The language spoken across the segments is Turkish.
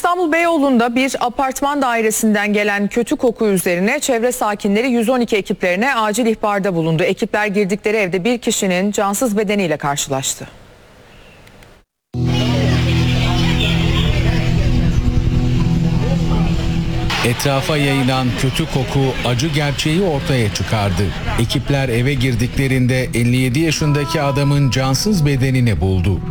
İstanbul Beyoğlu'nda bir apartman dairesinden gelen kötü koku üzerine çevre sakinleri 112 ekiplerine acil ihbarda bulundu. Ekipler girdikleri evde bir kişinin cansız bedeniyle karşılaştı. Etrafa yayılan kötü koku acı gerçeği ortaya çıkardı. Ekipler eve girdiklerinde 57 yaşındaki adamın cansız bedenini buldu.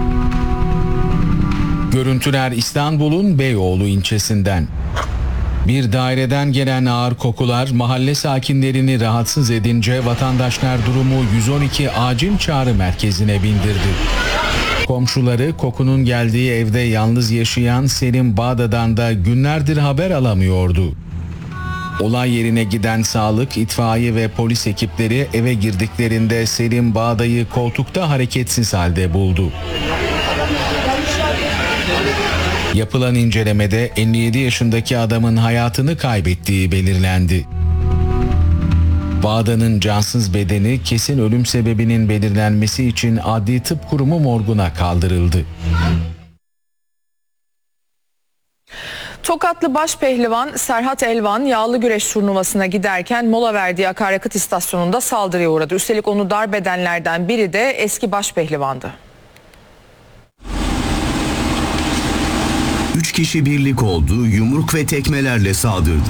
Görüntüler İstanbul'un Beyoğlu ilçesinden. Bir daireden gelen ağır kokular mahalle sakinlerini rahatsız edince vatandaşlar durumu 112 acil çağrı merkezine bildirdi. Komşuları kokunun geldiği evde yalnız yaşayan Selim Bağda'dan da günlerdir haber alamıyordu. Olay yerine giden sağlık, itfaiye ve polis ekipleri eve girdiklerinde Selim Bağda'yı koltukta hareketsiz halde buldu. Yapılan incelemede 57 yaşındaki adamın hayatını kaybettiği belirlendi. Bağda'nın cansız bedeni kesin ölüm sebebinin belirlenmesi için Adli Tıp Kurumu morguna kaldırıldı. Tokatlı başpehlivan Serhat Elvan yağlı güreş turnuvasına giderken mola verdiği akaryakıt istasyonunda saldırıya uğradı. Üstelik onu darp edenlerden biri de eski başpehlivandı. 3 kişi birlik oldu, yumruk ve tekmelerle saldırdı.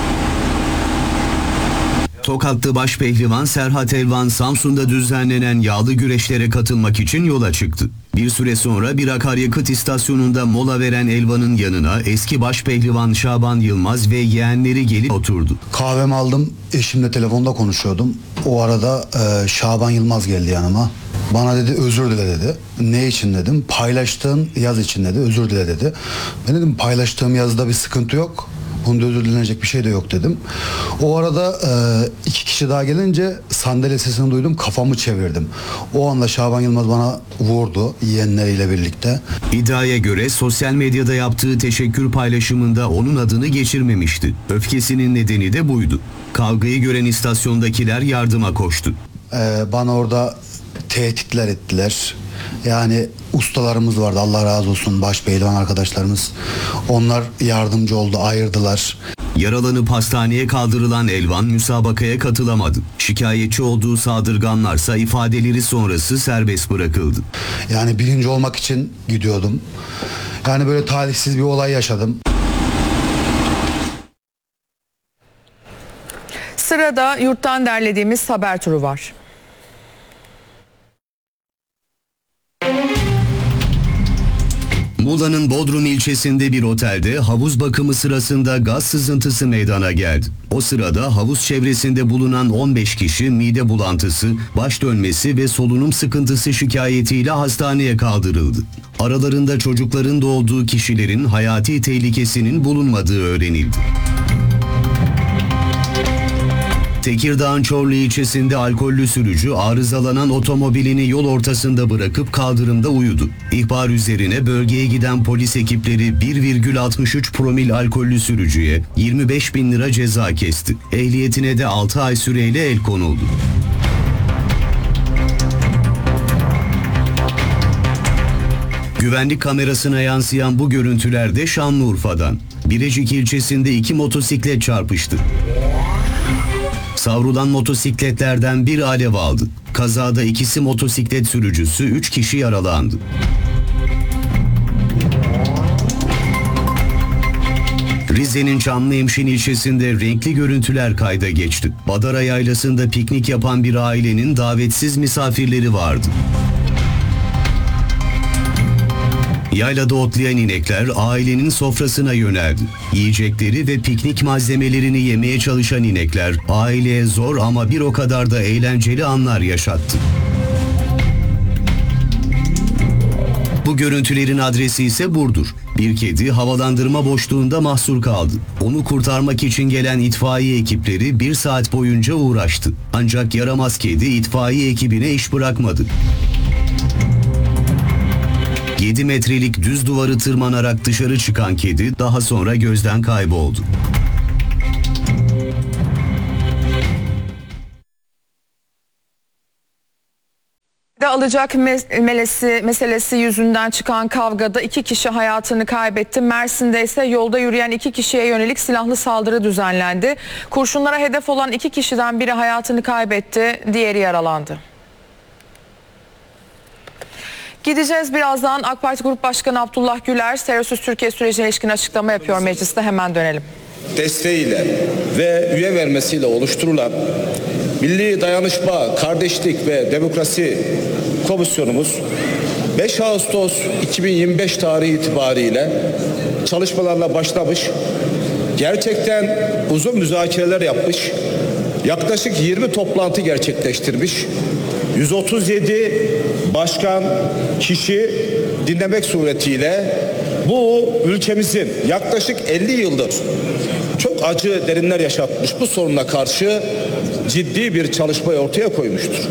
Tokatlı başpehlivan Serhat Elvan Samsun'da düzenlenen yağlı güreşlere katılmak için yola çıktı. Bir süre sonra bir akaryakıt istasyonunda mola veren Elvan'ın yanına eski başpehlivan Şaban Yılmaz ve yeğenleri gelip oturdu. Kahvemi aldım, eşimle telefonda konuşuyordum. O arada Şaban Yılmaz geldi yanıma. Bana dedi özür dile dedi. Ne için dedim. Paylaştığın yaz için dedi. Özür dile dedi. Ben dedim paylaştığım yazıda bir sıkıntı yok. Bunda özür dilenecek bir şey de yok dedim. O arada 2 kişi daha gelince sandalye sesini duydum, kafamı çevirdim. O anda Şaban Yılmaz bana vurdu yeğenleriyle birlikte. İddiaya göre sosyal medyada yaptığı teşekkür paylaşımında onun adını geçirmemişti. Öfkesinin nedeni de buydu. Kavgayı gören istasyondakiler yardıma koştu. Bana orada tehditler ettiler. Yani ustalarımız vardı, Allah razı olsun, başpehlivan arkadaşlarımız. Onlar yardımcı oldu, ayırdılar. Yaralanıp hastaneye kaldırılan Elvan müsabakaya katılamadı. Şikayetçi olduğu saldırganlarsa ifadeleri sonrası serbest bırakıldı. Yani birinci olmak için gidiyordum. Yani böyle talihsiz bir olay yaşadım. Sırada yurttan derlediğimiz haber turu var. Muğla'nın Bodrum ilçesinde bir otelde havuz bakımı sırasında gaz sızıntısı meydana geldi. O sırada havuz çevresinde bulunan 15 kişi mide bulantısı, baş dönmesi ve solunum sıkıntısı şikayetiyle hastaneye kaldırıldı. Aralarında çocukların da olduğu kişilerin hayati tehlikesinin bulunmadığı öğrenildi. Tekirdağ'ın Çorlu ilçesinde alkollü sürücü arızalanan otomobilini yol ortasında bırakıp kaldırımda uyudu. İhbar üzerine bölgeye giden polis ekipleri 1,63 promil alkollü sürücüye 25.000 lira ceza kesti. Ehliyetine de 6 ay süreyle el konuldu. Güvenlik kamerasına yansıyan bu görüntülerde Şanlıurfa'dan. Birecik ilçesinde 2 motosiklet çarpıştı. Savrulan motosikletlerden biri alev aldı. Kazada ikisi motosiklet sürücüsü, 3 kişi yaralandı. Rize'nin Çamlıhemşin ilçesinde renkli görüntüler kayda geçti. Badara Yaylası'nda piknik yapan bir ailenin davetsiz misafirleri vardı. Yaylada otlayan inekler ailenin sofrasına yöneldi. Yiyecekleri ve piknik malzemelerini yemeye çalışan inekler aileye zor ama bir o kadar da eğlenceli anlar yaşattı. Bu görüntülerin adresi ise Burdur. Bir kedi havalandırma boşluğunda mahsur kaldı. Onu kurtarmak için gelen itfaiye ekipleri 1 saat boyunca uğraştı. Ancak yaramaz kedi itfaiye ekibine iş bırakmadı. 7 metrelik düz duvarı tırmanarak dışarı çıkan kedi daha sonra gözden kayboldu. Alacak meselesi yüzünden çıkan kavgada 2 kişi hayatını kaybetti. Mersin'de ise yolda yürüyen 2 kişiye yönelik silahlı saldırı düzenlendi. Kurşunlara hedef olan 2 kişiden biri hayatını kaybetti, diğeri yaralandı. Gideceğiz birazdan. AK Parti Grup Başkanı Abdullah Güler terörsüz Türkiye sürecine ilişkin açıklama yapıyor mecliste. Hemen dönelim. Desteğiyle ve üye vermesiyle oluşturulan Milli Dayanışma, Kardeşlik ve Demokrasi Komisyonumuz 5 Ağustos 2025 tarihi itibariyle çalışmalarla başlamış, gerçekten uzun müzakereler yapmış, yaklaşık 20 toplantı gerçekleştirmiş, 137 başkan, kişi dinlemek suretiyle bu ülkemizin yaklaşık 50 yıldır çok acı derinler yaşatmış bu soruna karşı ciddi bir çalışmayı ortaya koymuştur.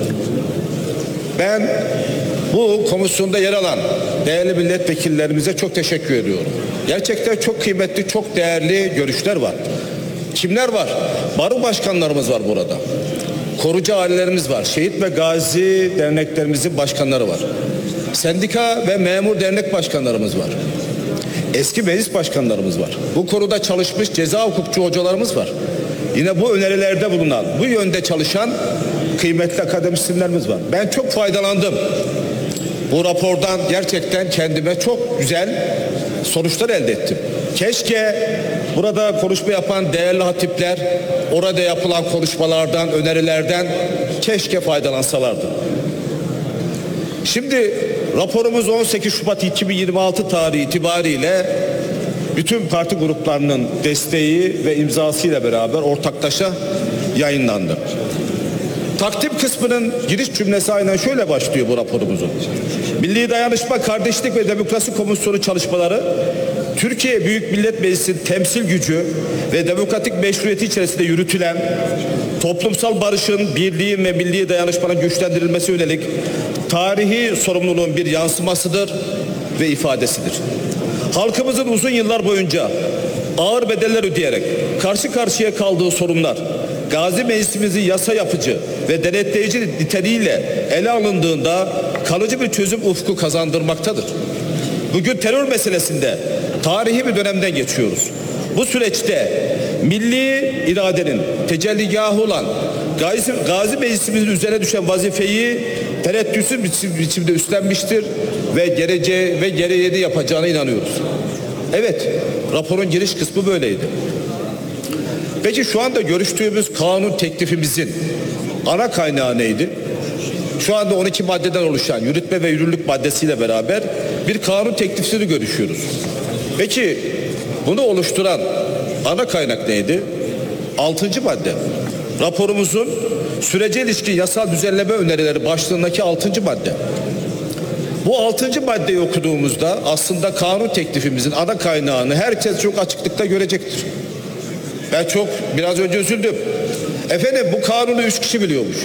Ben bu komisyonda yer alan değerli milletvekillerimize çok teşekkür ediyorum. Gerçekten çok kıymetli, çok değerli görüşler var. Kimler var? Baro başkanlarımız var burada. Korucu ailelerimiz var. Şehit ve gazi derneklerimizin başkanları var. Sendika ve memur dernek başkanlarımız var. Eski meclis başkanlarımız var. Bu konuda çalışmış ceza hukukçu hocalarımız var. Yine bu önerilerde bulunan, bu yönde çalışan kıymetli akademisyenlerimiz var. Ben çok faydalandım. Bu rapordan gerçekten kendime çok güzel sonuçlar elde ettim. Keşke burada konuşma yapan değerli hatipler orada yapılan konuşmalardan, önerilerden keşke faydalansalardı. Şimdi raporumuz 18 Şubat 2026 tarihi itibariyle bütün parti gruplarının desteği ve imzasıyla beraber ortaklaşa yayınlandı. Takdim kısmının giriş cümlesi aynen şöyle başlıyor bu raporumuzun. Milli Dayanışma, Kardeşlik ve Demokrasi Komisyonu çalışmaları Türkiye Büyük Millet Meclisi'nin temsil gücü ve demokratik meşruiyeti içerisinde yürütülen toplumsal barışın, birliğin ve milli dayanışmanın güçlendirilmesi yönelik tarihi sorumluluğun bir yansımasıdır ve ifadesidir. Halkımızın uzun yıllar boyunca ağır bedeller ödeyerek karşı karşıya kaldığı sorunlar Gazi Meclisimizin yasa yapıcı ve denetleyici niteliğiyle ele alındığında kalıcı bir çözüm ufku kazandırmaktadır. Bugün terör meselesinde tarihi bir dönemden geçiyoruz. Bu süreçte milli iradenin tecelligahı olan Gazi Meclisimizin üzerine düşen vazifeyi tereddütsüz biçimde üstlenmiştir ve gereğini de yapacağına inanıyoruz. Evet, raporun giriş kısmı böyleydi. Peki şu anda görüştüğümüz kanun teklifimizin ana kaynağı neydi? Şu anda 12 maddeden oluşan yürütme ve yürürlük maddesiyle beraber bir kanun teklifini görüşüyoruz. Peki bunu oluşturan ana kaynak neydi? 6. madde. Raporumuzun sürece ilişkin yasal düzenleme önerileri başlığındaki 6. madde. Bu 6. maddeyi okuduğumuzda aslında kanun teklifimizin ana kaynağını herkes çok açıklıkta görecektir. Ben biraz önce üzüldüm. Efendim bu kanunu 3 kişi biliyormuş.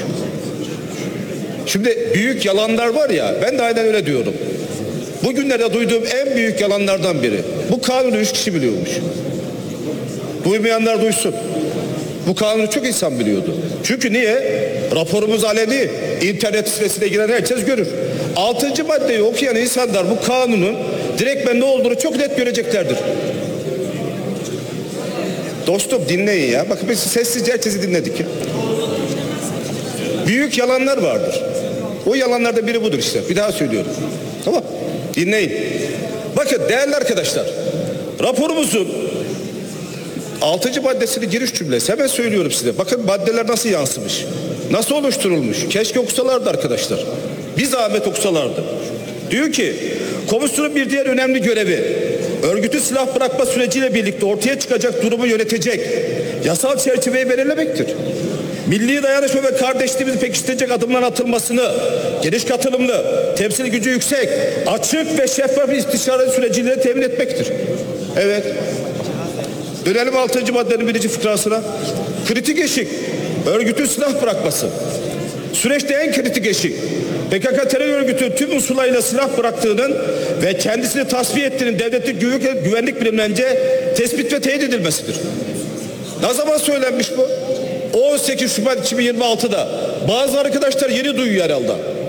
Şimdi büyük yalanlar var ya, ben de aynen öyle diyorum. Bugünlerde duyduğum en büyük yalanlardan biri. Bu kanunu 3 kişi biliyormuş. Duymayanlar duysun. Bu kanunu çok insan biliyordu. Çünkü niye? Raporumuz aleni. İnternet sitesine giren herkes görür. 6. maddeyi okuyan insanlar bu kanunun direktmen ne olduğunu çok net göreceklerdir. Dostum dinleyin ya. Bakın biz sessizce herkesi dinledik ya. Büyük yalanlar vardır. O yalanlardan biri budur işte. Bir daha söylüyorum. Tamam. Dinleyin. Bakın değerli arkadaşlar. Raporumuzun 6. maddesinin giriş cümlesi. Hemen söylüyorum size. Bakın maddeler nasıl yansımış. Nasıl oluşturulmuş. Keşke okusalardı arkadaşlar. Bir zahmet okusalardı. Diyor ki komisyonun bir diğer önemli görevi örgütü silah bırakma süreciyle birlikte ortaya çıkacak durumu yönetecek yasal çerçeveyi belirlemektir. Milli dayanışma ve kardeşliğimizi pekiştirecek adımların atılmasını geniş katılımlı, temsil gücü yüksek, açık ve şeffaf istişare süreciyle temin etmektir. Evet. Dönelim 6. maddenin 1. fıkrasına. Kritik eşik, örgütün silah bırakması. Süreçte en kritik eşik, PKK terör örgütü tüm unsurlarıyla silah bıraktığının ve kendisini tasfiye ettiğinin devletin güvenlik birimlerince tespit ve teyit edilmesidir. Ne zaman söylenmiş bu? 18 Şubat 2026'da. Bazı arkadaşlar yeni duyuyor herhalde.